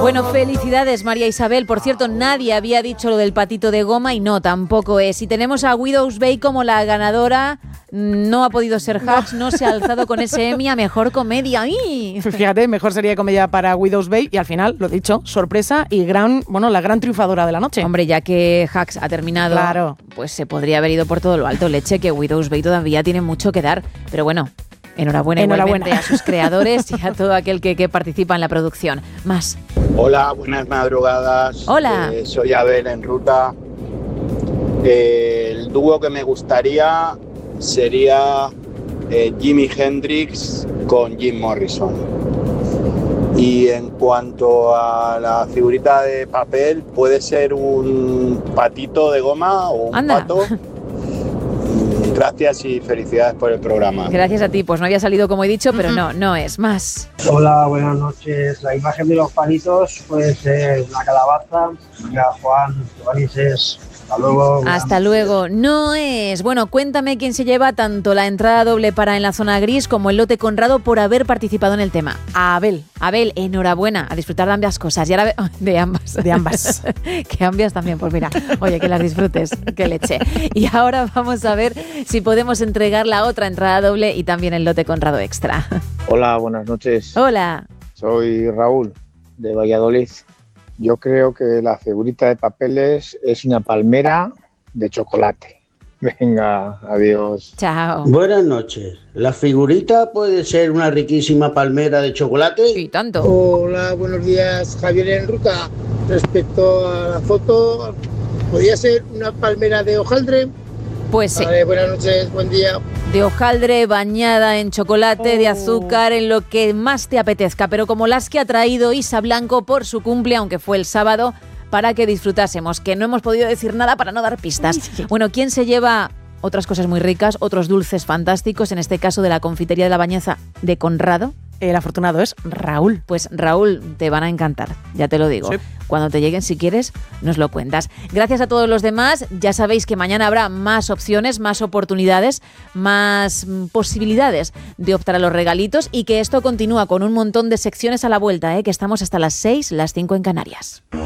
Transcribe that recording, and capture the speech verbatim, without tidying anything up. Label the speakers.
Speaker 1: Bueno, felicidades María Isabel. Por cierto, nadie había dicho lo del patito de goma y no, tampoco es. Si tenemos a Widows Bay como la ganadora, no ha podido ser Hacks, no se ha alzado con ese Emmy a Mejor Comedia. ¡Ay!
Speaker 2: Fíjate, mejor serie de comedia para Widows Bay y al final, lo dicho, sorpresa y gran, bueno, la gran triunfadora de la noche.
Speaker 1: Hombre, ya que Hacks ha terminado,
Speaker 2: claro,
Speaker 1: pues se podría haber ido por todo lo alto. Leche, que Widows Bay todavía tiene mucho que dar, pero bueno. Enhorabuena,
Speaker 2: Enhorabuena
Speaker 1: igualmente a sus creadores y a todo aquel que, que participa en la producción. Más.
Speaker 3: Hola, buenas madrugadas.
Speaker 1: Hola.
Speaker 3: Eh, soy Abel en ruta. Eh, el dúo que me gustaría sería eh, Jimi Hendrix con Jim Morrison. Y en cuanto a la figurita de papel, puede ser un patito de goma o un
Speaker 1: Anda.
Speaker 3: pato. Gracias y felicidades por el programa.
Speaker 1: Gracias a ti, pues no había salido como he dicho, pero no, no es más.
Speaker 4: Hola, buenas noches. La imagen de los palitos puede ser una calabaza. Venga, Juan, Giovannises, hasta luego.
Speaker 1: Hasta luego. No es. Bueno, cuéntame quién se lleva tanto la entrada doble para En la Zona Gris como el lote Conrado por haber participado en el tema.
Speaker 2: A Abel.
Speaker 1: Abel, enhorabuena, a disfrutar de ambas cosas. Y ahora de ambas.
Speaker 2: De ambas.
Speaker 1: Que ambas también, pues mira, oye, que las disfrutes, que leche. Y ahora vamos a ver si podemos entregar la otra entrada doble y también el lote Conrado extra.
Speaker 5: Hola, buenas noches.
Speaker 1: Hola.
Speaker 5: Soy Raúl, de Valladolid. Yo creo que la figurita de papeles es una palmera de chocolate. Venga, adiós.
Speaker 1: Chao.
Speaker 6: Buenas noches. ¿La figurita puede ser una riquísima palmera de chocolate?
Speaker 1: Y tanto.
Speaker 7: Hola, buenos días. Javier en ruta. Respecto a la foto, ¿podría ser una palmera de hojaldre?
Speaker 1: Pues sí.
Speaker 7: Vale, buenas noches, buen día.
Speaker 1: De hojaldre, bañada en chocolate, oh. de azúcar, en lo que más te apetezca. Pero como las que ha traído Isa Blanco por su cumple, aunque fue el sábado, para que disfrutásemos, que no hemos podido decir nada para no dar pistas. Sí. Bueno, ¿quién se lleva otras cosas muy ricas, otros dulces fantásticos, en este caso de la confitería de la Bañeza de Conrado?
Speaker 2: El afortunado es Raúl.
Speaker 1: Pues Raúl, te van a encantar, ya te lo digo. Sí. Cuando te lleguen, si quieres, nos lo cuentas. Gracias a todos los demás. Ya sabéis que mañana habrá más opciones, más oportunidades, más posibilidades de optar a los regalitos y que esto continúa con un montón de secciones a la vuelta, ¿eh? Que estamos hasta las seis, las cinco en Canarias.